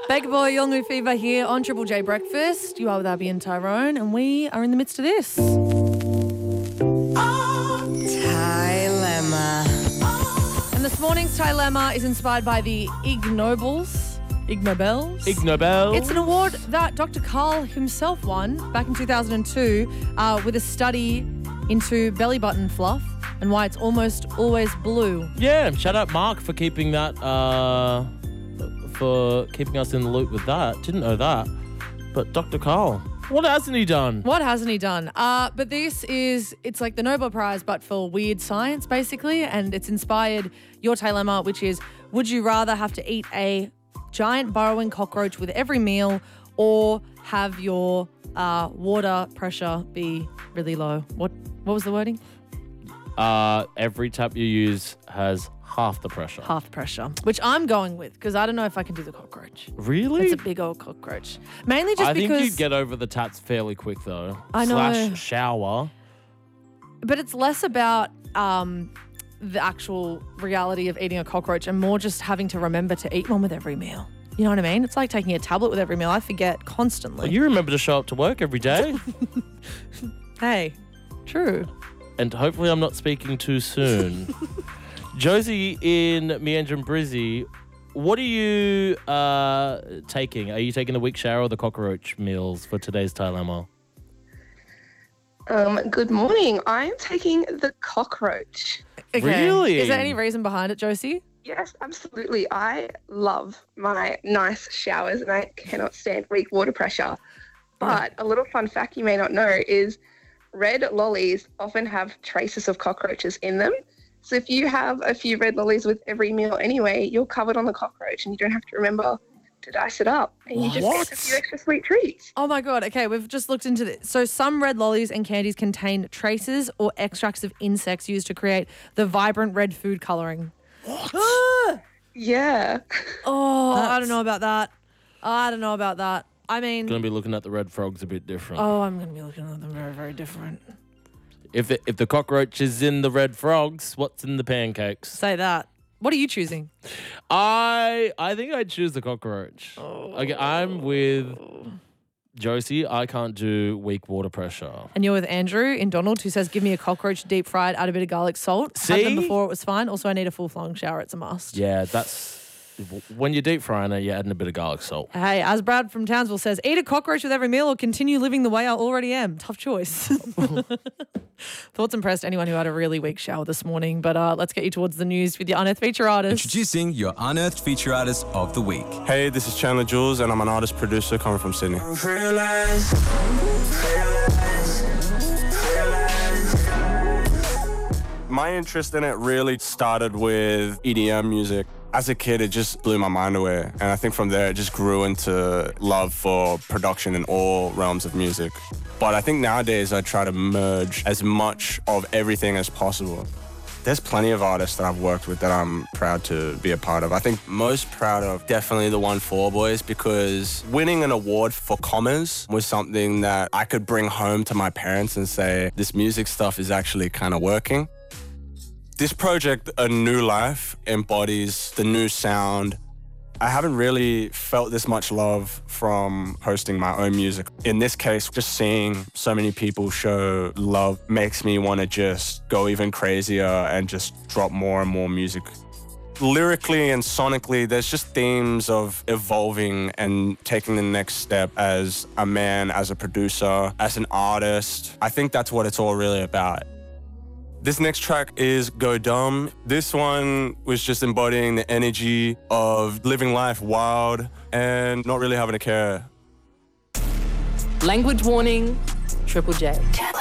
Baker Boy, Yolngu Fever here on Triple J Breakfast. You are with Abby and Tyrone, and we are in the midst of this. Trilemma. And this morning's Trilemma is inspired by the Ig Nobels. It's an award that Dr. Karl himself won back in 2002 with a study into belly button fluff and why it's almost always blue. Yeah, shout out Mark for keeping that, for keeping us in the loop with that. Didn't know that. But Dr. Karl, what hasn't he done? But it's like the Nobel Prize, but for weird science, basically. And it's inspired your dilemma, which is, would you rather have to eat a giant burrowing cockroach with every meal or have your water pressure be really low? What was the wording? Every tap you use has half the pressure. Which I'm going with because I don't know if I can do the cockroach. Really? It's a big old cockroach. Mainly just because... I think you'd get over the tats fairly quick though. I know. / shower. But it's less about the actual reality of eating a cockroach and more just having to remember to eat one with every meal. You know what I mean? It's like taking a tablet with every meal. I forget constantly. Well, you remember to show up to work every day. Hey, true. And hopefully I'm not speaking too soon. Josie in Meandrin Brizzy, what are you taking? Are you taking the weak shower or the cockroach meals for today's dilemma? Good morning. I'm taking the cockroach. Okay. Really? Is there any reason behind it, Josie? Yes, absolutely. I love my nice showers and I cannot stand weak water pressure. But a little fun fact you may not know is red lollies often have traces of cockroaches in them. So if you have a few red lollies with every meal anyway, you're covered on the cockroach and you don't have to remember to dice it up. And you just get a few extra sweet treats. Oh my God. Okay, we've just looked into this. So some red lollies and candies contain traces or extracts of insects used to create the vibrant red food colouring. What? Yeah. Oh, I don't know about that. I mean... Going to be looking at the red frogs a bit different. Oh, I'm going to be looking at them very, very different. If the cockroach is in the red frogs, what's in the pancakes? Say that. What are you choosing? I think I'd choose the cockroach. Okay, I'm with Josie. I can't do weak water pressure. And you're with Andrew in Donald, who says, give me a cockroach deep fried, add a bit of garlic salt. See? Had them before it was fine. Also, I need a full flung shower. It's a must. Yeah, that's... When you're deep frying it, you're adding a bit of garlic salt. Hey, as Brad from Townsville says, eat a cockroach with every meal or continue living the way I already am. Tough choice. Thoughts impressed anyone who had a really weak shower this morning. But let's get you towards the news with your Unearthed Feature Artist. Introducing your Unearthed Feature Artist of the Week. Hey, this is Chandler Jules, and I'm an artist-producer coming from Sydney. My interest in it really started with EDM music. As a kid, it just blew my mind away. And I think from there, it just grew into love for production in all realms of music. But I think nowadays, I try to merge as much of everything as possible. There's plenty of artists that I've worked with that I'm proud to be a part of. I think most proud of definitely the 1-4 Boys because winning an award for commas was something that I could bring home to my parents and say, this music stuff is actually kind of working. This project, A New Life, embodies the new sound. I haven't really felt this much love from hosting my own music. In this case, just seeing so many people show love makes me want to just go even crazier and just drop more and more music. Lyrically and sonically, there's just themes of evolving and taking the next step as a man, as a producer, as an artist. I think that's what it's all really about. This next track is Go Dumb. This one was just embodying the energy of living life wild and not really having a care. Language warning, Triple J.